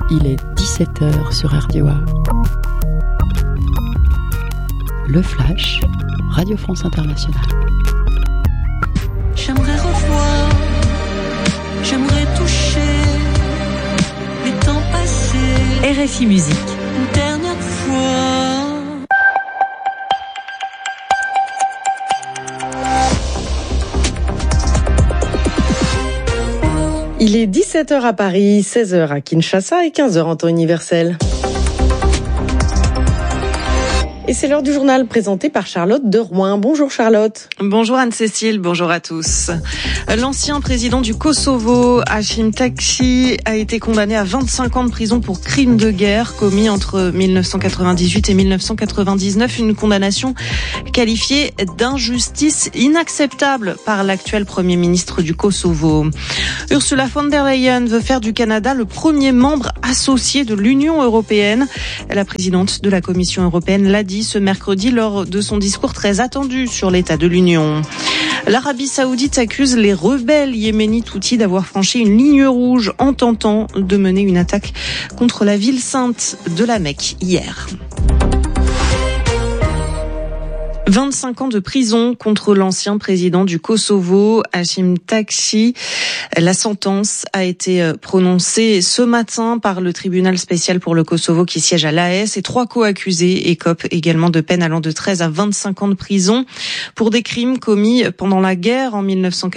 Il est 17h sur RDOA. Le Flash, Radio France Internationale. J'aimerais revoir, j'aimerais toucher les temps passés. RFI Musique. Une dernière fois. Il est 17h à Paris, 16h à Kinshasa et 15h en temps universel. Et c'est l'heure du journal présenté par Charlotte de Rouen. Bonjour Charlotte. Bonjour Anne-Cécile, bonjour à tous. L'ancien président du Kosovo, Hashim Thaçi, a été condamné à 25 ans de prison pour crimes de guerre commis entre 1998 et 1999. Une condamnation qualifiée d'injustice inacceptable par l'actuel Premier ministre du Kosovo. Ursula von der Leyen veut faire du Canada le premier membre associé de l'Union européenne. La présidente de la Commission européenne l'a dit ce mercredi lors de son discours très attendu sur l'état de l'Union. L'Arabie Saoudite accuse les rebelles yéménites Houthis d'avoir franchi une ligne rouge en tentant de mener une attaque contre la ville sainte de la Mecque hier. 25 ans de prison contre l'ancien président du Kosovo, Hashim Thaçi. La sentence a été prononcée ce matin par le tribunal spécial pour le Kosovo qui siège à La Haye. Et 3 co-accusés écopent également de peines allant de 13 à 25 ans de prison pour des crimes commis pendant la guerre en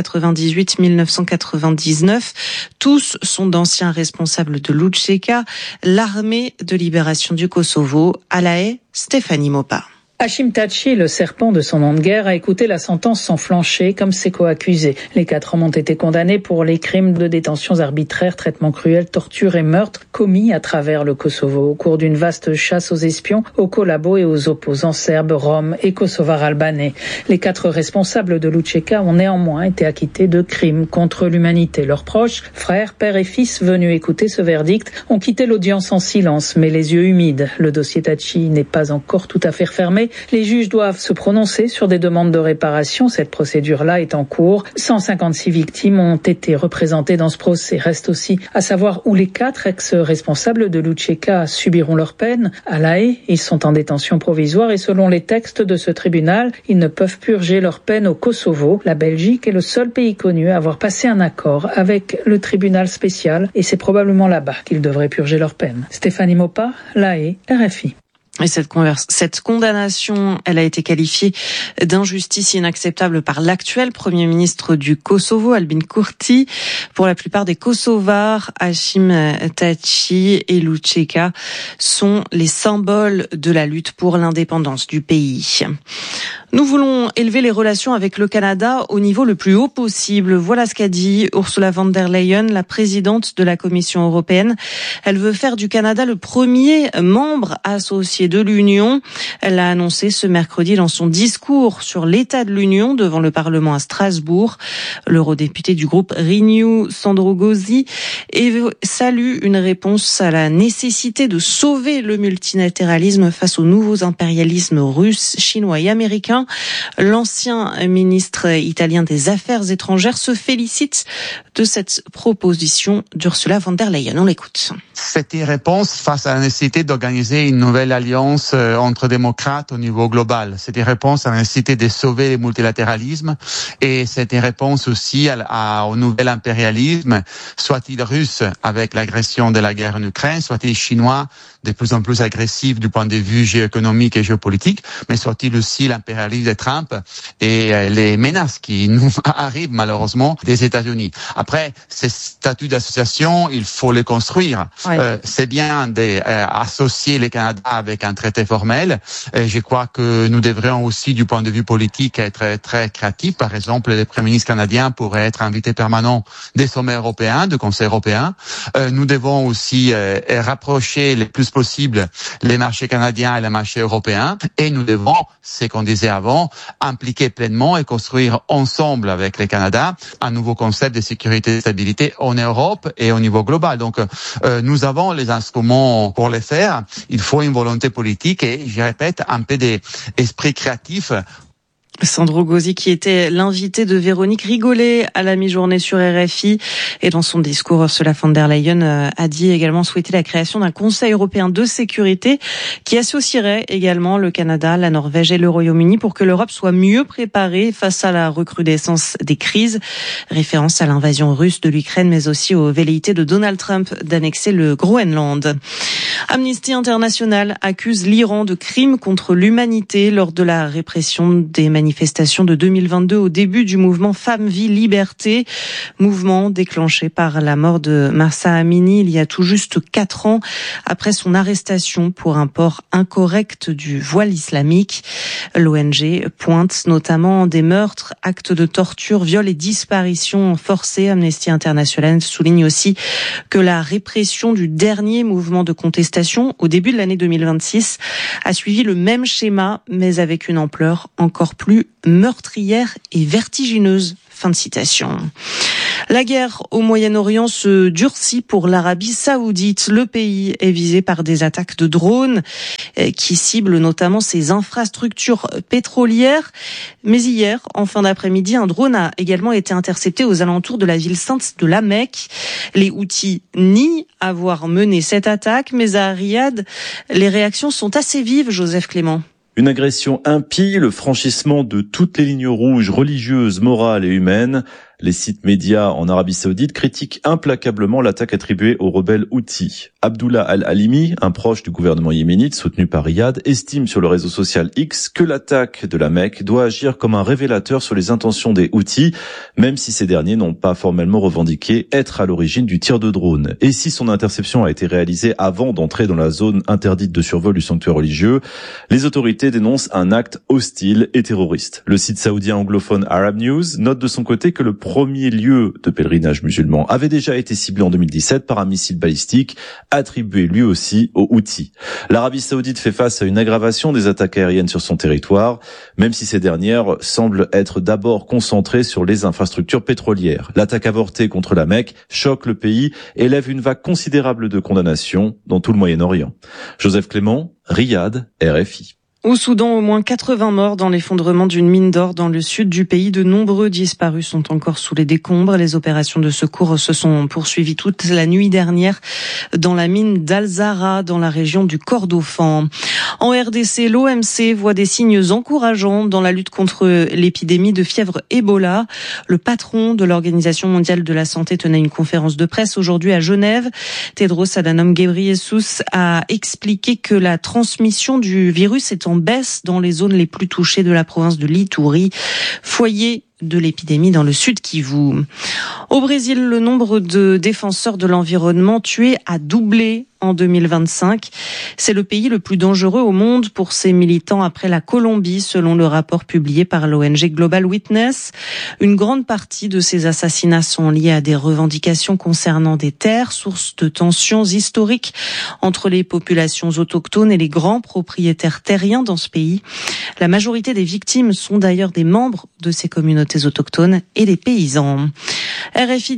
1998-1999. Tous sont d'anciens responsables de l'UÇK, l'armée de libération du Kosovo. À La Haye, Stéphanie Mopa. Hashim Thaçi, le serpent de son nom de guerre, a écouté la sentence sans flancher comme ses co-accusés. Les 4 hommes ont été condamnés pour les crimes de détentions arbitraires, traitements cruels, tortures et meurtres commis à travers le Kosovo au cours d'une vaste chasse aux espions, aux collabos et aux opposants serbes, roms et kosovars albanais. Les 4 responsables de l'UÇK ont néanmoins été acquittés de crimes contre l'humanité. Leurs proches, frères, pères et fils venus écouter ce verdict, ont quitté l'audience en silence, mais les yeux humides. Le dossier Thaçi n'est pas encore tout à fait refermé. Les juges doivent se prononcer sur des demandes de réparation. Cette procédure-là est en cours. 156 victimes ont été représentées dans ce procès. Reste aussi à savoir où les 4 ex-responsables de l'UÇK subiront leur peine. À La Haye, ils sont en détention provisoire et selon les textes de ce tribunal, ils ne peuvent purger leur peine au Kosovo. La Belgique est le seul pays connu à avoir passé un accord avec le tribunal spécial et c'est probablement là-bas qu'ils devraient purger leur peine. Stéphanie Mopa, La Haye, RFI. Et cette condamnation, elle a été qualifiée d'injustice inacceptable par l'actuel Premier ministre du Kosovo, Albin Kurti. Pour la plupart des Kosovars, Hashim Thaçi et l'UÇK sont les symboles de la lutte pour l'indépendance du pays. Nous voulons élever les relations avec le Canada au niveau le plus haut possible. Voilà ce qu'a dit Ursula von der Leyen, la présidente de la Commission européenne. Elle veut faire du Canada le premier membre associé de l'Union. Elle l'a annoncé ce mercredi dans son discours sur l'état de l'Union devant le Parlement à Strasbourg. L'eurodéputé du groupe Renew, Sandro Gozi, salue une réponse à la nécessité de sauver le multilatéralisme face aux nouveaux impérialismes russes, chinois et américains. L'ancien ministre italien des Affaires étrangères se félicite de cette proposition d'Ursula von der Leyen. On l'écoute. C'est une réponse face à la nécessité d'organiser une nouvelle alliance entre démocrates au niveau global. C'est une réponse à la nécessité de sauver le multilatéralisme et c'est une réponse aussi au nouvel impérialisme, soit-il russe avec l'agression de la guerre en Ukraine, soit-il chinois de plus en plus agressif du point de vue géoéconomique et géopolitique, mais soit-il aussi l'impérialisme de Trump et les menaces qui nous arrivent malheureusement des États-Unis. Après, ces statuts d'association, il faut les construire. Ouais. C'est bien d'associer le Canada avec un traité formel. Et je crois que nous devrions aussi, du point de vue politique, être très créatifs. Par exemple, les premiers ministres canadiens pourraient être invités permanents des sommets européens, du Conseil européen. Nous devons aussi rapprocher le plus possible les marchés canadiens et les marchés européens. Et nous devons, ce qu'on disait avant, impliquer pleinement et construire ensemble avec le Canada un nouveau concept de sécurité et de stabilité en Europe et au niveau global. Donc, nous avons les instruments pour le faire. Il faut une volonté politique et, je répète, un peu d'esprit créatif Sandro Gozzi, qui était l'invité de Véronique Rigolet à la mi-journée sur RFI. Et dans son discours, Ursula von der Leyen a dit également souhaiter la création d'un Conseil européen de sécurité qui associerait également le Canada, la Norvège et le Royaume-Uni pour que l'Europe soit mieux préparée face à la recrudescence des crises. Référence à l'invasion russe de l'Ukraine, mais aussi aux velléités de Donald Trump d'annexer le Groenland. Amnesty International accuse l'Iran de crimes contre l'humanité lors de la répression des manifestations de 2022 au début du mouvement Femmes, Vie, Liberté. Mouvement déclenché par la mort de Mahsa Amini il y a tout juste 4 ans après son arrestation pour un port incorrect du voile islamique. L'ONG pointe notamment des meurtres, actes de torture, viols et disparitions forcées. Amnesty International souligne aussi que la répression du dernier mouvement de contestation au début de l'année 2026 a suivi le même schéma, mais avec une ampleur encore plus meurtrière et vertigineuse. Fin de citation. La guerre au Moyen-Orient se durcit pour l'Arabie Saoudite. Le pays est visé par des attaques de drones qui ciblent notamment ses infrastructures pétrolières. Mais hier, en fin d'après-midi, un drone a également été intercepté aux alentours de la ville sainte de la Mecque. Les Houthis nient avoir mené cette attaque, mais à Riyad, les réactions sont assez vives, Joseph Clément. Une agression impie, le franchissement de toutes les lignes rouges religieuses, morales et humaines. Les sites médias en Arabie Saoudite critiquent implacablement l'attaque attribuée aux rebelles Houthis. Abdullah Al-Halimi, un proche du gouvernement yéménite soutenu par Riyad, estime sur le réseau social X que l'attaque de la Mecque doit agir comme un révélateur sur les intentions des Houthis, même si ces derniers n'ont pas formellement revendiqué être à l'origine du tir de drone. Et si son interception a été réalisée avant d'entrer dans la zone interdite de survol du sanctuaire religieux, les autorités dénoncent un acte hostile et terroriste. Le site saoudien anglophone Arab News note de son côté que le premier lieu de pèlerinage musulman avait déjà été ciblé en 2017 par un missile balistique attribué lui aussi aux Houthis. L'Arabie Saoudite fait face à une aggravation des attaques aériennes sur son territoire, même si ces dernières semblent être d'abord concentrées sur les infrastructures pétrolières. L'attaque avortée contre la Mecque choque le pays et lève une vague considérable de condamnations dans tout le Moyen-Orient. Joseph Clément, Riyad, RFI. Au Soudan, au moins 80 morts dans l'effondrement d'une mine d'or dans le sud du pays. De nombreux disparus sont encore sous les décombres. Les opérations de secours se sont poursuivies toute la nuit dernière dans la mine d'Al-Zahra, dans la région du Kordofan. En RDC, l'OMC voit des signes encourageants dans la lutte contre l'épidémie de fièvre Ebola. Le patron de l'Organisation mondiale de la santé tenait une conférence de presse aujourd'hui à Genève. Tedros Adhanom Ghebreyesus a expliqué que la transmission du virus est en baisse dans les zones les plus touchées de la province de l'Ituri, foyer de l'épidémie dans le sud Kivu. Au Brésil, le nombre de défenseurs de l'environnement tués a doublé en 2025. C'est le pays le plus dangereux au monde pour ses militants après la Colombie, selon le rapport publié par l'ONG Global Witness. Une grande partie de ces assassinats sont liés à des revendications concernant des terres, source de tensions historiques entre les populations autochtones et les grands propriétaires terriens dans ce pays. La majorité des victimes sont d'ailleurs des membres de ces communautés autochtones et des paysans. RFI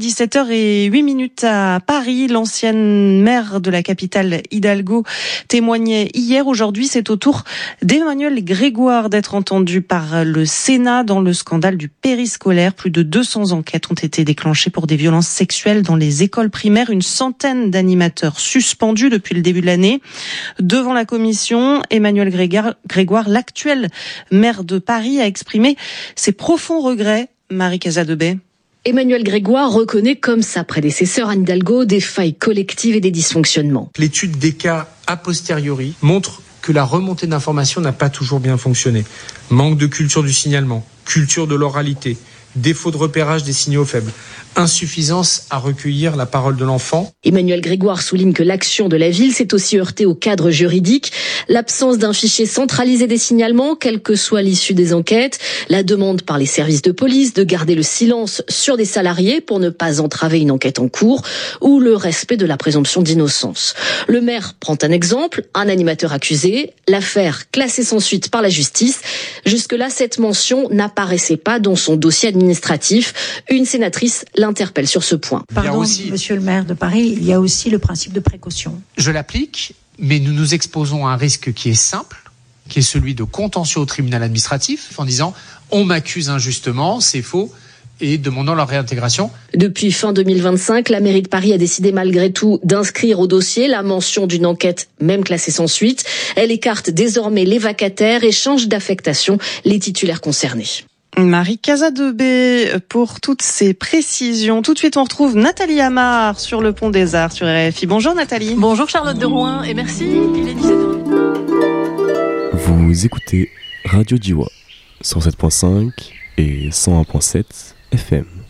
17h08 à Paris. L'ancienne maire de la capitale Hidalgo témoignait hier. Aujourd'hui, c'est au tour d'Emmanuel Grégoire d'être entendu par le Sénat dans le scandale du périscolaire. Plus de 200 enquêtes ont été déclenchées pour des violences sexuelles dans les écoles primaires. Une centaine d'animateurs suspendus depuis le début de l'année. Devant la commission, Emmanuel Grégoire, l'actuel maire de Paris, a exprimé ses profonds regrets. Marie Casadebey. Emmanuel Grégoire reconnaît, comme sa prédécesseur Anne Hidalgo, des failles collectives et des dysfonctionnements. L'étude des cas a posteriori montre que la remontée d'informations n'a pas toujours bien fonctionné. Manque de culture du signalement, culture de l'oralité, défaut de repérage des signaux faibles, insuffisance à recueillir la parole de l'enfant. Emmanuel Grégoire souligne que l'action de la ville s'est aussi heurtée au cadre juridique, l'absence d'un fichier centralisé des signalements, quelle que soit l'issue des enquêtes, la demande par les services de police de garder le silence sur des salariés pour ne pas entraver une enquête en cours, ou le respect de la présomption d'innocence. Le maire prend un exemple, un animateur accusé, l'affaire classée sans suite par la justice. Jusque-là, cette mention n'apparaissait pas dans son dossier administratif. Une sénatrice l'interpelle sur ce point. Pardon, monsieur le maire de Paris, il y a aussi le principe de précaution. Je l'applique, mais nous nous exposons à un risque qui est simple, qui est celui de contentieux au tribunal administratif, en disant on m'accuse injustement, c'est faux, et demandant leur réintégration. Depuis fin 2025, la mairie de Paris a décidé malgré tout d'inscrire au dossier la mention d'une enquête, même classée sans suite. Elle écarte désormais les vacataires et change d'affectation les titulaires concernés. Marie Casadebé pour toutes ces précisions. Tout de suite, on retrouve Nathalie Amar sur le Pont des Arts sur RFI. Bonjour Nathalie. Bonjour Charlotte de Rouen et merci. Il est 17h. Vous écoutez Radio Djiwa 107.5 et 101.7 FM.